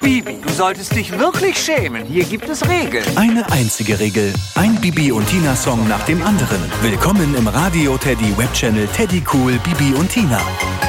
Bibi, du solltest dich wirklich schämen. Hier gibt es Regeln. Eine einzige Regel. Ein Bibi und Tina Song nach dem anderen. Willkommen im Radio Teddy Webchannel Teddy Cool Bibi und Tina.